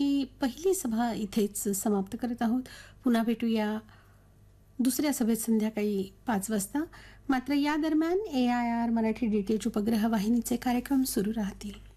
ही पहिली सभा इथेच समाप्त करत आहोत. पुन्हा भेटूया दुसऱ्या सभेत संध्याकाळी 5 वाजता. मात्र या दरम्यान AIR मराठी DTH उपग्रह वाहिनीचे कार्यक्रम सुरू राहतील.